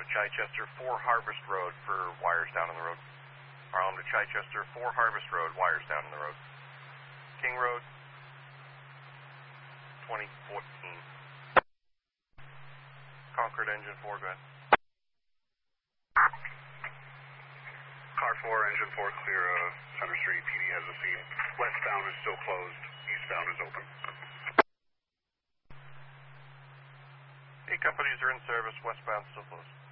to Chichester, 4 Harvest Road for wires down in the road. Harlem to Chichester, 4 Harvest Road, wires down in the road. King Road, 2014. Concord engine 4, go ahead. Car 4, engine 4, clear Center Street. PD has a seat. Westbound is still closed. Eastbound is open. 8 companies are in service. Westbound still closed.